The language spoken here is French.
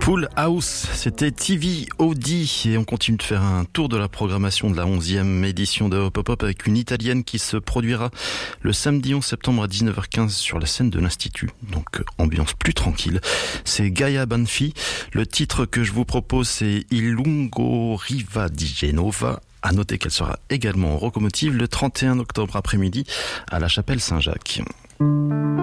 Full House, c'était TV Audi et on continue de faire un tour de la programmation de la 11e édition de Hop Hop Hop avec une italienne qui se produira le samedi 11 septembre à 19h15 sur la scène de l'Institut. Donc ambiance plus tranquille. C'est Gaia Banfi. Le titre que je vous propose c'est Il lungo riva di Genova. À noter qu'elle sera également en locomotive le 31 octobre après-midi à la chapelle Saint-Jacques.